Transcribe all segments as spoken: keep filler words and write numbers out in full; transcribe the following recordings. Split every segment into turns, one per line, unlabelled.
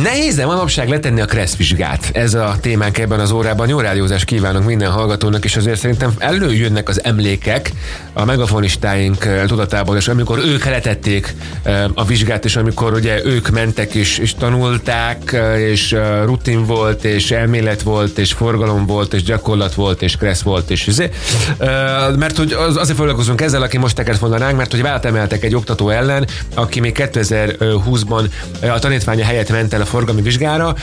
Nehéz-e manapság letenni a Kressz vizsgát? Ez a témánk ebben az órában. Jó rádiózást kívánok minden hallgatónak, és azért szerintem előjönnek az emlékek a megafonistáink tudatából, és amikor ők letették a vizsgát, és amikor ugye ők mentek és, és tanulták, és rutin volt, és elmélet volt, és forgalom volt, és gyakorlat volt, és Kressz volt, és azért. Mert hogy azért foglalkozunk ezzel, aki most tekert volna ránk, mert hogy vált emeltek egy oktató ellen, aki még kétezer-húszban a tanítványa helyett ment el a forgalmi vizsgára,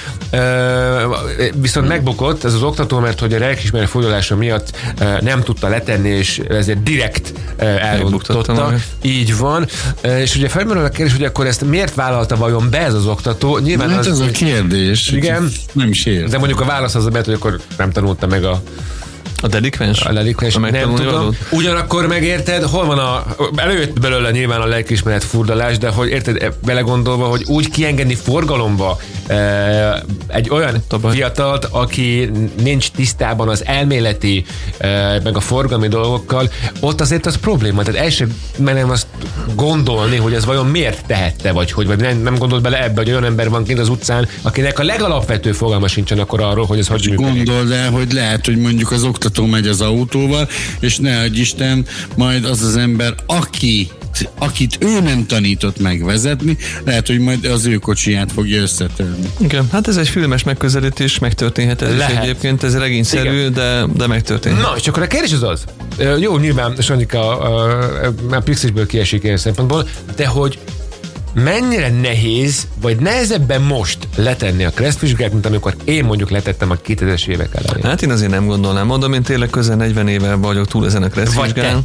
viszont hmm. megbukott ez az oktató, mert hogy a lelkiismeret furdalása miatt nem tudta letenni, és ezért direkt elrontotta. Így van. És ugye felmerül a kérdés, hogy akkor ezt miért vállalta vajon be ez az oktató? Nyilván
hát
az,
ez a kérdés.
Igen.
Nem is ért.
De mondjuk a válasz az, mert hogy akkor nem tanulta meg a
A delikvens?
A delikvens, nem tudom. Valót? Ugyanakkor megérted, hol van a... Előjött belőle nyilván a lelkiismeret furdalás, de hogy érted, belegondolva, hogy úgy kiengedni forgalomba e, egy olyan Tabaj. fiatalt, aki nincs tisztában az elméleti e, meg a forgalmi dolgokkal, ott azért az probléma. Tehát el sem menem azt gondolni, hogy ez vajon miért tehette, vagy hogy vagy nem, nem gondolt bele ebbe, hogy olyan ember van kint az utcán, akinek a legalapvető fogalma sincsen akkor arról, hogy ez hogy működik.
Gondold el, hogy lehet, hogy mondjuk az oktató megy az autóval, és ne adj Isten, majd az az ember, aki akit ő nem tanított megvezetni, lehet, hogy majd az ő kocsiját fogja összetörni.
Igen, hát ez egy filmes megközelítés, megtörténhet ez lehet. Is egyébként, ez regényszerű, de, de megtörténhet.
Na, és akkor a kérdés az az. Jó, nyilván Sanyika már Pixisből kiesik ilyen szempontból, de hogy mennyire nehéz, vagy nehezebben most letenni a Kressz vizsgát, mint amikor én mondjuk letettem a kétezres évek elején?
Hát én azért nem gondolnám. Mondom, én tényleg közel negyven éve vagyok túl ezen a Kressz vizsgán.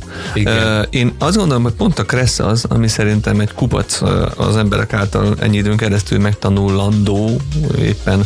Én azt gondolom, hogy pont a Kressz az, ami szerintem egy kupac az emberek által ennyi időn keresztül megtanulandó, éppen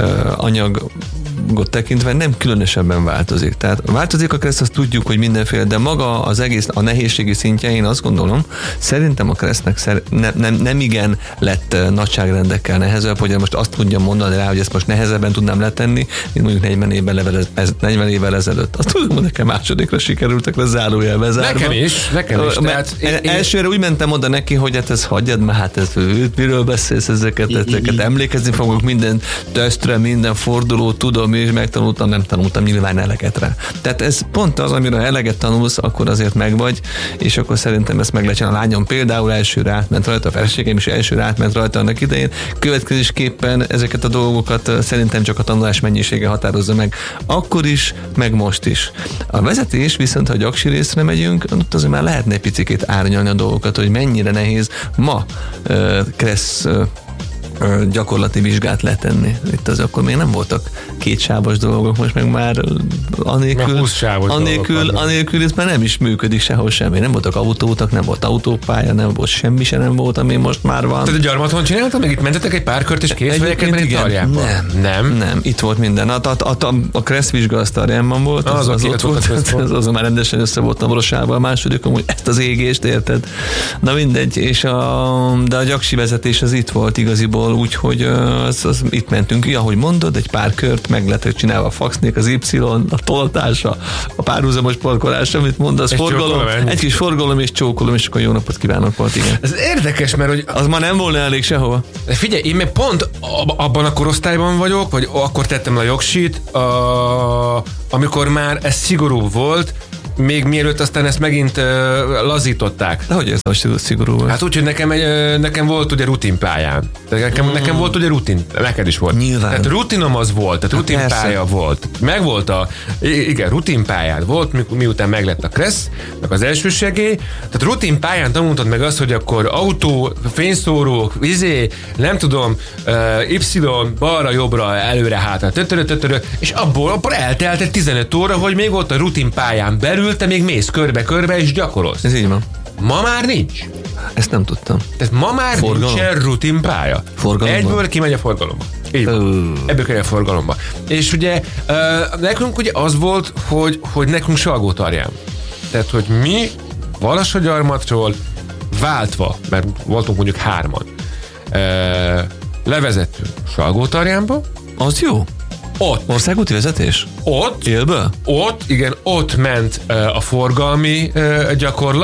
anyag tekintve nem különösebben változik. Tehát változik a Kressz, azt tudjuk, hogy mindenféle, de maga az egész, a nehézségi szintje, én azt gondolom, szerintem a Kressznek szer, ne, nem, nem igen lett nagyságrendekkel nehezebb, hogy most azt tudjam mondani rá, hogy ezt most nehezebben tudnám letenni, mint mondjuk negyven évvel, level, negyven évvel ezelőtt. Azt tudom, hogy nekem másodikra sikerültek le zárójelbe zárva.
Nekem is, nekem is. Tehát
én, én... Elsőre úgy mentem oda neki, hogy hát ez hagyjad, mert hát ez, miről beszélsz ezeket, ezeket emlékezni fogok minden tesztre, minden forduló, tudom, és megtanultam, nem tanultam nyilván eleget rá. Tehát ez pont az, amire eleget tanulsz, akkor azért megvagy, és akkor szerintem ezt meg lehet csinálni. A lányom például elsőre átment rajta, a feleségem is elsőre átment rajta annak idején. Következésképpen ezeket a dolgokat szerintem csak a tanulás mennyisége határozza meg. Akkor is, meg most is. A vezetés viszont, ha a gyaksi részre megyünk, ott azért már lehetne egy picikét árnyalni a dolgokat, hogy mennyire nehéz ma uh, Kressz uh, gyakorlati vizsgát letenni. Itt az akkor még nem voltak kétsávos dolgok, most meg már anélkül, anélkül, anélkül ez már nem is működik sehol semmi. Nem voltak autótak, nem volt autópálya, nem volt semmi se nem volt, ami most már van.
Tehát a Gyarmaton csináltam, meg itt mentetek egy pár kört és kész, vagy egy itt Tarjánban?
Nem, nem. Nem, itt volt minden. A, a, a, a Kressz vizsga az Tarjánban volt, az, az, az ott volt, volt. Az, azon már rendesen össze voltam Brosával, a másodikon, hogy ezt az égést érted. Na mindegy, és a, de a gyaksi vezetés az itt volt igaziból, úgyhogy az, az, itt mentünk, ahogy mondod, egy pár kört meg lett csinálva a faxnék, az Y, a tolatása, a párhuzamos parkolása, amit mondasz, forgalom, egy kis forgalom és csókolom, és akkor jó napot kívánok volt, igen.
Ez érdekes, mert hogy...
Az már nem volna elég sehova.
Figyelj, én még pont abban a korosztályban vagyok, vagy akkor tettem le a jogsit, a, amikor már ez szigorú volt, még mielőtt aztán ezt megint uh, lazították.
De hogy ez most szigorú volt?
Hát úgy, hogy nekem, egy, nekem volt ugye rutinpályán. Nekem, mm. nekem volt ugye rutin, neked is volt.
Nyilván.
Tehát rutinom az volt, tehát rutinpálya volt. Meg volt a, igen, rutinpályád volt, mi, miután meglett a Kressz, meg az első segély. Tehát rutinpályán tanultad meg azt, hogy akkor autó, fényszórók, izé, nem tudom, uh, Y, balra, jobbra, előre, hátra, tötörö, tötörö, és abból, abból eltelt egy tizenöt óra, hogy még ott a rutinpályán belül te még mész körbe-körbe és gyakorolsz.
Ez így van.
Ma már nincs.
Ezt nem tudtam.
Tehát ma már forgalom? Nincsen rutinpálya.
Forgalomba?
Egyből kimegy a forgalomba. Így van. Ebből kell a forgalomba. És ugye uh, nekünk ugye az volt, hogy, hogy nekünk Salgótarján. Tehát, hogy mi Balassagyarmatról váltva, mert voltunk mondjuk hárman, uh, levezettünk Salgótarjánba.
Az jó.
Ott.
Országúti vezetés?
Ott.
Élből?
Ott, igen, ott ment uh, a forgalmi uh, gyakorlat,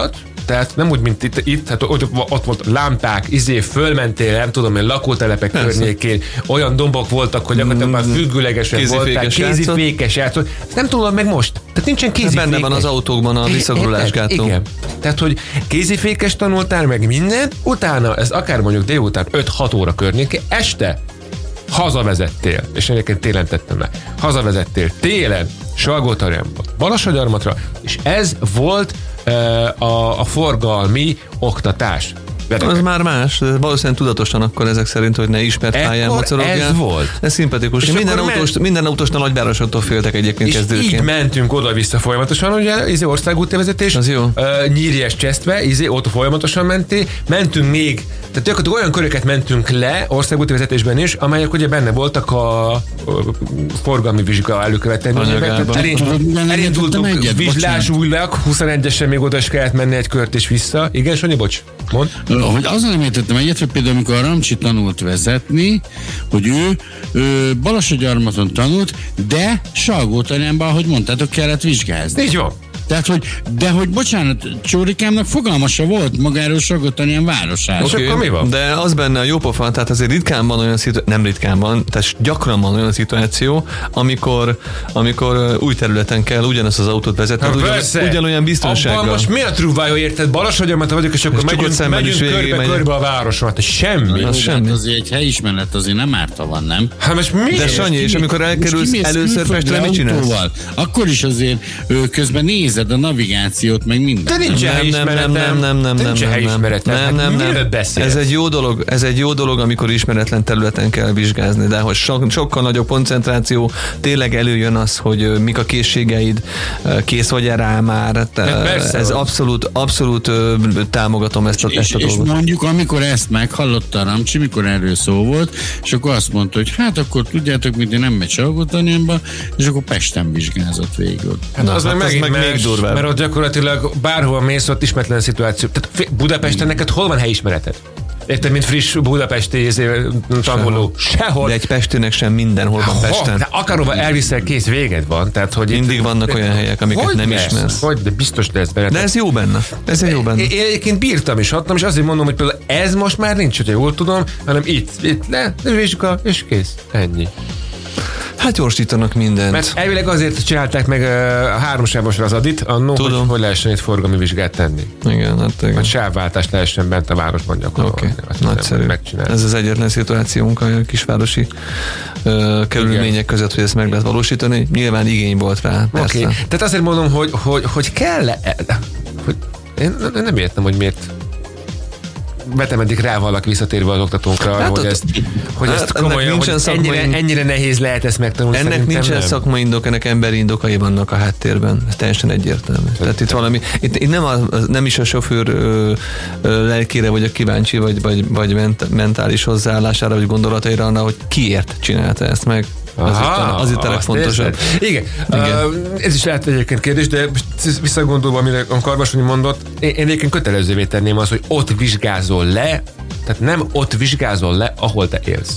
tehát nem úgy, mint itt, itt hát ott, ott volt lámpák, izé, fölmentél, nem tudom én, lakótelepek
Persze.
környékén, olyan dombok voltak, hogy gyakorlatilag már függőlegesen
Kézifékes
voltak, kézifékes játszott. Ezt nem tudom meg most. Tehát nincsen kézifékes.
Benne van az autókban a visszagurulásgátló.
Igen. Tehát, hogy kézifékes tanultál meg mindent, utána, ez akár mondjuk délután öt-hat óra környékén, este hazavezettél, és egyébként télen tettem le, hazavezettél télen Salgótarjánba, Balassagyarmatra, és ez volt uh, a, a forgalmi oktatás.
Az már más, de valószínűleg tudatosan akkor ezek szerint, hogy ne ismert pályán mocorogjál.
Ez volt.
Ez szimpatikus. Minden, autós, ment... minden autósnál nagyvárosoktól féltek egyébként
és
kezdőként.
így mentünk oda-vissza folyamatosan, ugye, izé országúti vezetés,
az jó.
Uh, Nyírjes Csesztbe, izé, ott folyamatosan menté, mentünk még, tehát gyakorlatilag olyan köröket mentünk le országúti vezetésben is, amelyek ugye benne voltak a, a forgalmi vizsga előkövetelményében. Elindultunk Vizslás-Újlak, huszonegyesen még oda is kellett menni egy kört és vissza. Igen, Sanyi, bocs, mondd.
Hogy azon nem értettem egyet, hogy például amikor a Ramcsi tanult vezetni, hogy ő, ő Balassagyarmaton tanult, de Salgótarjánban, ahogy mondtátok, kellett vizsgázni.
Így van.
Tehát, hogy, de hogy bocsánat, Csórikámnak fogalma se volt magáról Salgótarján városáról.
Okay, akkor mi van? De az benne a jó pofa, tehát azért ritkán van olyan szituáció, nem ritkán van, tehát gyakran van olyan szituáció, amikor, amikor új területen kell ugyanazt az autót vezetni, ugyan, ugyanolyan biztonsággal.
Abban most mi a trúvájó, érted? Balassagyarmata vagyok, és akkor megyünk, megyünk körbe, körbe a városomat. Semmi.
Az semmi. Azért egy helyismeret azért nem árta van, nem?
Hát most mi?
De Sanyi, és amikor elkerülsz először Pestre, mit csinálsz?
Akkor is azért közben nézed a navigációt, meg minden.
De nincs helyismeretem.
Nem, nem, nem, nem,
nincs helyismeretem.
Nem, nem, nem.
Miről beszélsz?
Ez egy jó dolog, ez egy jó dolog, amikor ismeretlen területen kell vizsgázni, de hogy so, sokkal nagyobb koncentráció, tényleg előjön az, hogy mik a készségeid, kész vagy rá már. Ez abszolút, abszolút támogatom ezt a,
és,
ezt a
és
dolgot.
És mondjuk, amikor ezt meghallotta a Ramcsi, mikor erről szó volt, és akkor azt mondta, hogy hát akkor tudjátok, mint én nem megy Salgótarjánba, és akkor Pesten vizsgázott végül.
Hát
Na,
az
hát
meg,
az meg még durvább.
Mert ott gyakorlatilag bárhol mész, ott ismeretlen szituáció. Tehát Budapesten neked hol van helyismereted? Érted, mint friss budapesti tanuló. Sehol.
De egy pestinek sem mindenhol van Pesten.
Ha, akárhova elviszel, kész, véged van. Tehát, hogy
mindig
itt,
vannak olyan helyek, amiket
hogy
nem
lesz?
ismersz.
Hogy, de biztos lesz benne.
De ez jó benne. Ez jó benne.
Én, én egyébként bírtam is, hattam, és azért mondom, hogy például ez most már nincs, hogyha jól tudom, hanem itt, itt le, vizsga, és kész. Ennyi.
Hát gyorsítanak mindent.
Mert elvileg azért csinálták meg a háromsávosra az adit, annó, hogy, hogy lehessen itt forgalmi vizsgát tenni.
Igen, hát igen.
Hogy sávváltást lehessen bent a városban gyakorolni.
Oké, okay. Nagyszerű. Ez az egyetlen szituációnk a kisvárosi uh, körülmények között, hogy ezt meg lehet valósítani. Nyilván igény volt rá.
Oké, okay. Tehát azért mondom, hogy, hogy, hogy kell -e, hogy én nem értem, hogy miért betemedik rá valaki visszatérve az oktatónkra, hát hogy, ezt, hogy hát ezt komolyan, hogy ennyire, ennyire nehéz lehet ezt megtanulni.
Ennek nincsen
nem.
szakmai indok, ennek emberi indokai vannak a háttérben. Ez teljesen egyértelmű. Tehát, Tehát itt valami, itt, itt nem, a, nem is a sofőr ö, ö, lelkére, vagy a kíváncsi, vagy, vagy, vagy ment, mentális hozzáállására, vagy gondolataira, hanem hogy kiért csinálta ezt meg. Az Aha, itt, az itt a legfontosabb.
Igen. Igen. Uh, ez is lehet egyébként kérdés, de visszagondolva, amire a Karvasonyi mondott, én, én egyébként kötelezővé tenném az, hogy ott vizsgázol le, tehát nem ott vizsgázol le, ahol te élsz.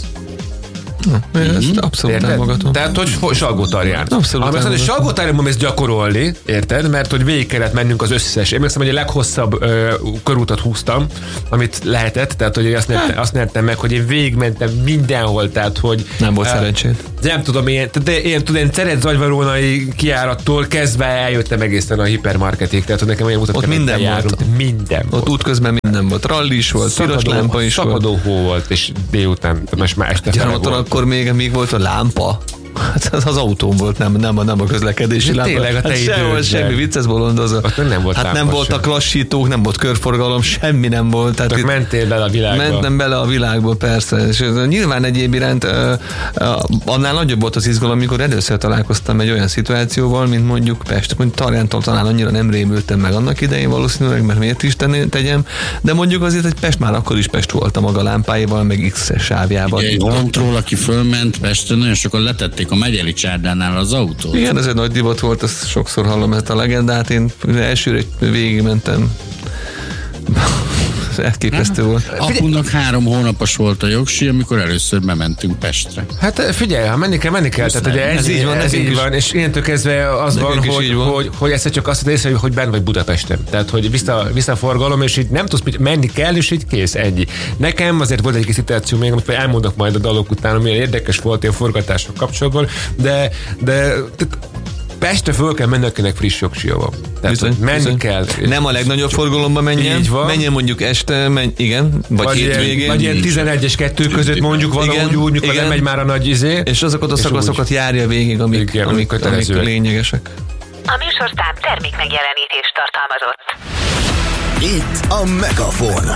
Na, ezt mm-hmm. abszolút támogatom.
Tehát, hogy Salgótarján. Abszolút támogatom. Hogy Salgótarjánban mész gyakorolni, érted? Mert hogy végig kellett mennünk az összes. Én megszem, hogy a leghosszabb ö, körútat húztam, amit lehetett, tehát hogy azt nyertem, azt nyertem meg, hogy én végigmentem mindenhol, tehát hogy...
Nem volt uh, szerencsét.
Nem tudom, én, de én tudom, én Szered-Zagyvarónai kijárattól kezdve eljöttem egészen a hipermarketig, tehát hogy nekem olyan utat
ott minden
járunk.
volt.
Minden
ott
volt.
útközben minden volt. Ralli is volt, piros lámpa is volt.
Szakadó hó volt, és délután, most már este fele volt.
Akkor még, még volt a lámpa. Hát az, az autóm volt, nem, nem, nem a közlekedési lámpa.
Tényleg a te
hát sehol semmi, vicces bolondozó.
Nem volt
hát nem voltak lassítók, nem volt körforgalom, semmi nem volt. Tehát
csak mentél bele a világba.
Mentem bele a világba, persze. És nyilván egyéb iránt uh, uh, annál nagyobb volt az izgalom, amikor először találkoztam egy olyan szituációval, mint mondjuk Pest. Mondjuk Tarjántól talán annyira nem rémültem meg annak idején valószínűleg, mert miért is tegyem, de mondjuk azért, hogy Pest már akkor is Pest volt a maga lámpáival, meg X sávjával.
Egy Hontról, aki fölment Pesten, nagyon sokan letették a Megyeli csárdánál az autót.
Igen, ez egy nagy divat volt, ezt sokszor hallom ezt a legendát. Én elsőre végigmentem elképesztő volt.
Apunak három hónapos volt a jogsi, amikor először bementünk Pestre.
Hát figyelj, ha menni kell, menni kell. Tehát, ugye ez,
ez így van,
ez így van, és innentől kezdve az
Nekünk
van,
is
hogy,
így van.
hogy, hogy ezt csak azt ad észre, hogy benn vagy Budapesten. Tehát, hogy vissza, visszaforgalom, és így nem tudsz, mit menni kell, és így kész, ennyi. Nekem azért volt egy szituáció még, amit elmondok majd a dalok után, milyen érdekes volt ilyen forgatások kapcsolatban, de, de Pestre föl kell menni, akinek friss jogsia van. Tehát
Bizony,
menni
bizony.
kell.
Nem a legnagyobb forgalomba menjen.
Így van.
Menjen mondjuk este, menj, igen, vagy,
Vagy
hétvégén.
ilyen, vagy ilyen tizenegyes kettő között mondjuk valahogy úgy, mikor
igen.
nem megy már a nagy izé.
És azokat a szakaszokat járja végig, amik,
Igen,
amik, amik
kötelezőek.
lényegesek.
A műsorszám termék megjelenítést tartalmazott.
Itt a Megafon.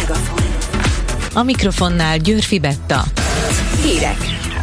A mikrofonnál Győrfi Betta.
Hírek.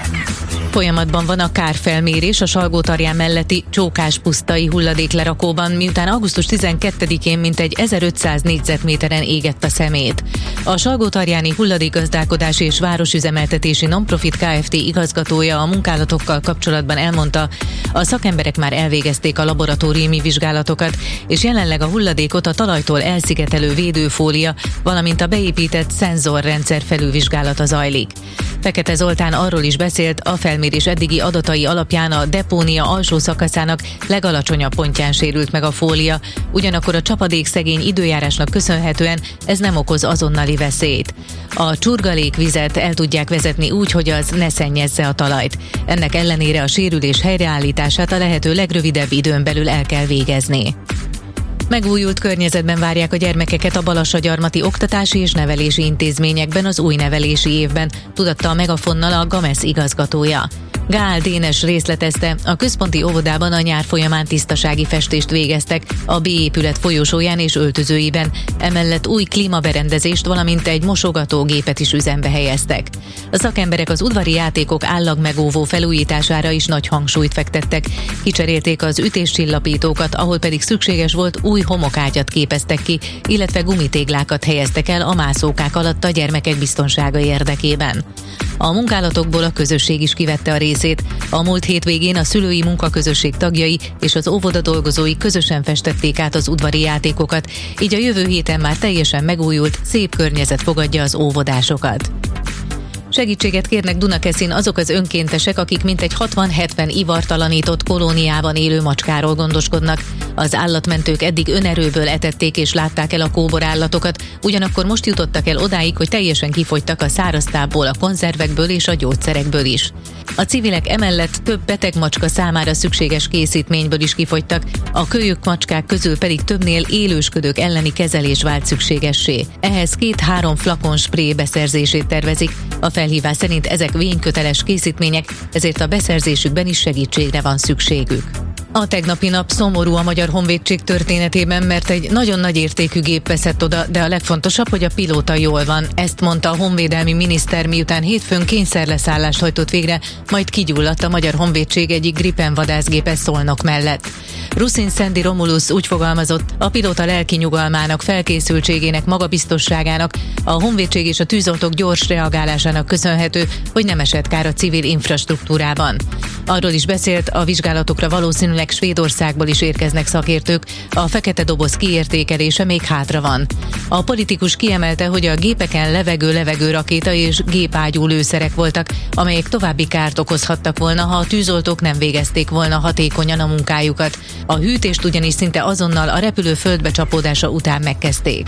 Folyamatban van a kárfelmérés a Salgótarján melletti Csókás-pusztai hulladéklerakóban, miután augusztus tizenkettedikén mintegy ezerötszáz négyzetméteren égett a szemét. A Salgótarjáni Hulladékgazdálkodási és Városüzemeltetési Nonprofit Kft. Igazgatója a munkálatokkal kapcsolatban elmondta, a szakemberek már elvégezték a laboratóriumi vizsgálatokat, és jelenleg a hulladékot a talajtól elszigetelő védőfólia, valamint a beépített szenzorrendszer felülvizsgálata zajlik. Fekete Zoltán arról is beszélt, a felmérés eddigi adatai alapján a depónia alsó szakaszának legalacsonyabb pontján sérült meg a fólia, ugyanakkor a csapadék szegény időjárásnak köszönhetően ez nem okoz azonnali veszélyt. A csurgalékvizet el tudják vezetni úgy, hogy az ne szennyezze a talajt. Ennek ellenére a sérülés helyreállítását a lehető legrövidebb időn belül el kell végezni. Megújult környezetben várják a gyermekeket a Balassagyarmati Oktatási és Nevelési Intézményekben az új nevelési évben, tudatta a Megafonnal a Gamesz igazgatója. Gál Dénes részletezte, a központi óvodában a nyár folyamán tisztasági festést végeztek a B épület folyosóján és öltözőiben, emellett új klímaberendezést, valamint egy mosogatógépet is üzembe helyeztek. A szakemberek az udvari játékok állagmegóvó felújítására is nagy hangsúlyt fektettek, kicserélték az ütéscsillapítókat, ahol pedig szükséges volt, új homokágyat képeztek ki, illetve gumitéglákat helyeztek el a mászókák alatt a gyermekek biztonsága érdekében. A munkálatokból a közösség is kivette a részét. A múlt hétvégén a szülői munkaközösség tagjai és az óvoda dolgozói közösen festették át az udvari játékokat, így a jövő héten már teljesen megújult, szép környezet fogadja az óvodásokat. Segítséget kérnek Dunakeszin azok az önkéntesek, akik mintegy hatvan-hetven ivartalanított kolóniában élő macskáról gondoskodnak. Az állatmentők eddig önerőből etették és látták el a kóborállatokat, ugyanakkor most jutottak el odáig, hogy teljesen kifogytak a száraztából, a konzervekből és a gyógyszerekből is. A civilek emellett több beteg macska számára szükséges készítményből is kifogytak, a kölyök macskák közül pedig többnél élősködők elleni kezelés vált szükségessé. Ehhez két-három flakon spré beszerzését tervezik. A felhívás szerint ezek vényköteles készítmények, ezért a beszerzésükben is segítségre van szükségük. A tegnapi nap szomorú a Magyar Honvédség történetében, mert egy nagyon nagy értékű gép veszett oda, de a legfontosabb, hogy a pilóta jól van. Ezt mondta a honvédelmi miniszter, miután hétfőn kényszerleszállást hajtott végre, majd kigyulladt a Magyar Honvédség egyik Gripen vadászgépe Szolnok mellett. Ruszin Szendi Romulus úgy fogalmazott, a pilóta lelki nyugalmának, felkészültségének, magabiztosságának, a honvédség és a tűzoltók gyors reagálásának köszönhető, hogy nem esett kár a civil infrastruktúrában. Arról is beszélt, a vizsgálatokra valószínűleg Svédországból is érkeznek szakértők, a fekete doboz kiértékelése még hátra van. A politikus kiemelte, hogy a gépeken levegő-levegő rakéta és gépágyú lőszerek voltak, amelyek további kárt okozhattak volna, ha a tűzoltók nem végezték volna hatékonyan a munkájukat. A hűtést ugyanis szinte azonnal a repülő földbe csapódása után megkezdték.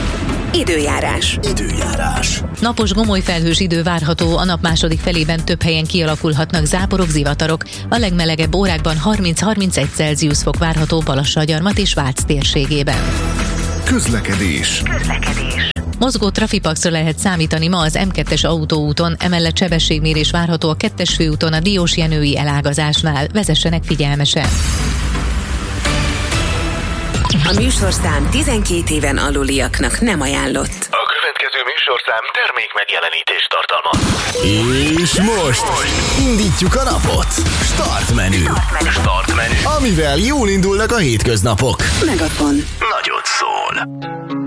Időjárás.
Időjárás.
Napos gomoly felhős idő várható, a nap második felében több helyen kialakulhatnak záporok, zivatarok. A legmelegebb órákban harminc-harmincegy Celsius fok várható Balassagyarmat és Vác térségében.
Közlekedés.
Közlekedés.
Mozgó trafipaxra lehet számítani ma az M kettes autóúton, emellett sebességmérés várható a kettes főúton a Diósjenői elágazásnál. Vezessenek figyelmesen!
A műsorszám tizenkét éven aluliaknak nem ajánlott.
A következő műsorszám termék megjelenítést tartalmaz. És most indítjuk a napot. Start menü. Start menü. Amivel jól indulnak a hétköznapok.
Megafon.
Nagyot szól.